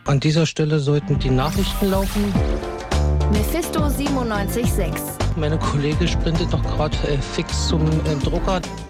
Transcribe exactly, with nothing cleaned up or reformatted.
An dieser Stelle sollten die Nachrichten laufen. Mephisto siebenundneunzig Komma sechs. Meine Kollegin sprintet noch gerade äh, fix zum äh, Drucker.